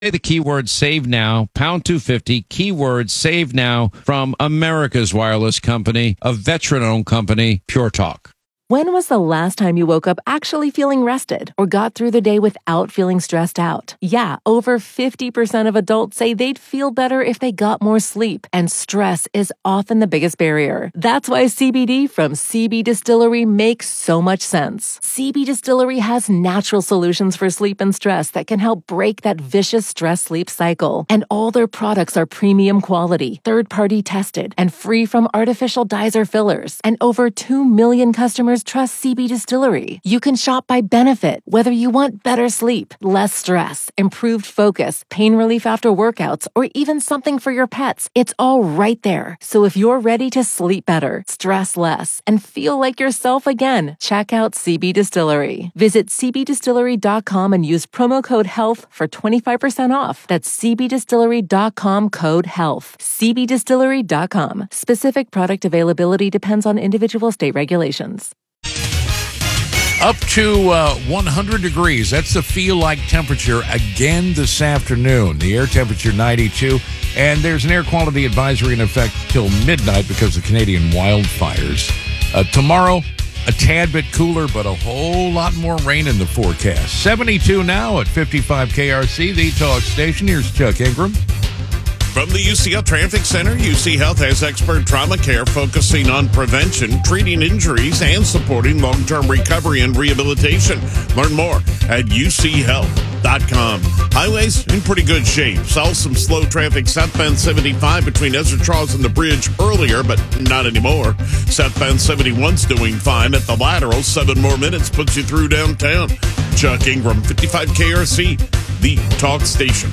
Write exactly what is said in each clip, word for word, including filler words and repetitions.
The keyword save now, pound two fifty, keyword save now from America's wireless company, a veteran-owned company, Pure Talk. When was the last time you woke up actually feeling rested or got through the day without feeling stressed out? Yeah, over fifty percent of adults say they'd feel better if they got more sleep, and stress is often the biggest barrier. That's why C B D from C B Distillery makes so much sense. C B Distillery has natural solutions for sleep and stress that can help break that vicious stress-sleep cycle. And all their products are premium quality, third-party tested, and free from artificial dyes or fillers. And over two million customers trust C B Distillery. You can shop by benefit, whether you want better sleep, less stress, improved focus, pain relief after workouts, or even something for your pets. It's all right there. So if you're ready to sleep better, stress less, and feel like yourself again, check out C B Distillery. Visit c b distillery dot com and use promo code HEALTH for twenty-five percent off. That's c b distillery dot com code HEALTH. c b distillery dot com. Specific product availability depends on individual state regulations. Up to uh, one hundred degrees. That's the feel-like temperature again this afternoon. The air temperature ninety-two, and there's an air quality advisory in effect till midnight because of Canadian wildfires. Uh, tomorrow, a tad bit cooler, but a whole lot more rain in the forecast. seventy-two now at fifty-five K R C, the talk station. Here's Chuck Ingram. From the U C L Traffic Center, U C Health has expert trauma care focusing on prevention, treating injuries, and supporting long-term recovery and rehabilitation. Learn more at u c health dot com. Highways in pretty good shape. Saw some slow traffic southbound seventy-five between Ezra Charles and the bridge earlier, but not anymore. Southbound seventy-one's doing fine at the lateral. Seven more minutes puts you through downtown. Chuck Ingram, fifty-five K R C, the talk station.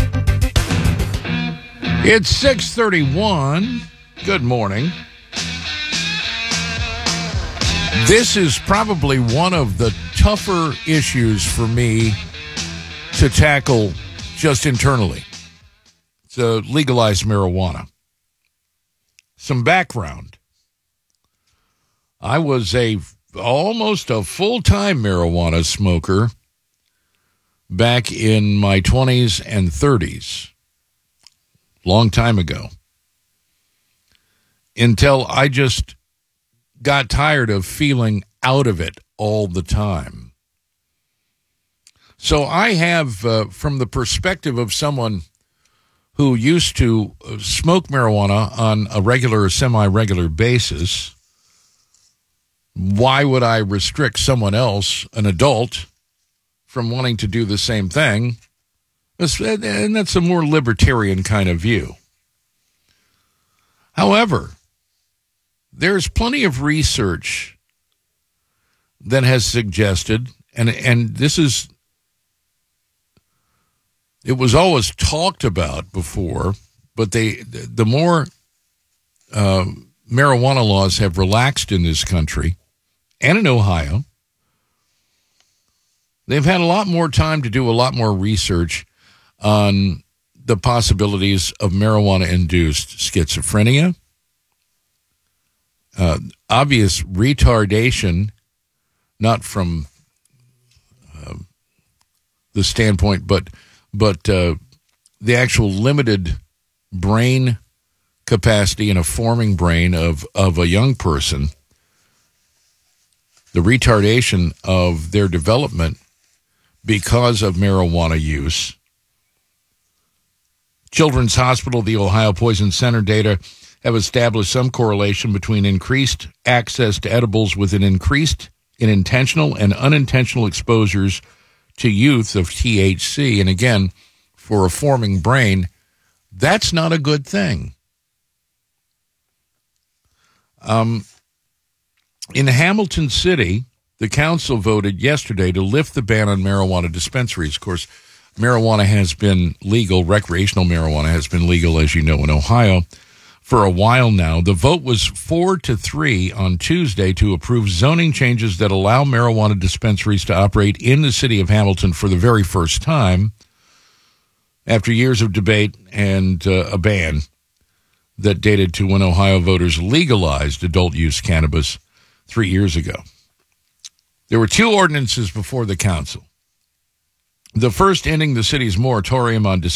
It's six thirty-one. Good morning. This is probably one of the tougher issues for me to tackle just internally. It's uh, legalized marijuana. Some background. I was a almost a full-time marijuana smoker back in my twenties and thirties. Long time ago, until I just got tired of feeling out of it all the time. So I have, uh, from the perspective of someone who used to smoke marijuana on a regular or semi-regular basis, why would I restrict someone else, an adult, from wanting to do the same thing? And that's a more libertarian kind of view. However, there's plenty of research that has suggested, and and this is, it was always talked about before, but they the more uh, marijuana laws have relaxed in this country and in Ohio, they've had a lot more time to do a lot more research on the possibilities of marijuana-induced schizophrenia, uh, obvious retardation, not from uh, the standpoint, but but uh, the actual limited brain capacity in a forming brain of, of a young person, the retardation of their development because of marijuana use. Children's Hospital, the Ohio Poison Center data have established some correlation between increased access to edibles with an increased in intentional and unintentional exposures to youth of T H C. And again, for a forming brain, that's not a good thing. Um, in Hamilton City, the council voted yesterday to lift the ban on marijuana dispensaries. Of course, marijuana has been legal. Recreational marijuana has been legal, as you know, in Ohio for a while now. The vote was four to three on Tuesday to approve zoning changes that allow marijuana dispensaries to operate in the city of Hamilton for the very first time after years of debate and uh, a ban that dated to when Ohio voters legalized adult use cannabis three years ago. There were two ordinances before the council. The first ending the city's moratorium on